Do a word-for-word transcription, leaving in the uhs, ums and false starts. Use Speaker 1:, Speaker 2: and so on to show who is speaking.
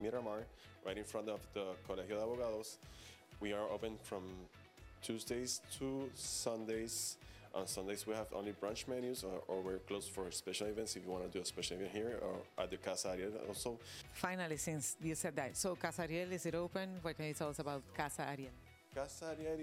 Speaker 1: Miramar, right in front of the Colegio de Abogados. We are open from Tuesdays to Sundays. On Sundays, we have only brunch menus, or, or we're closed for special events if you want to do a special event here or at the Casa Ariel also.
Speaker 2: Finally, since you said that, so Casa Ariel, is it open? What can you tell us about Casa Ariel?
Speaker 1: Casa Ariel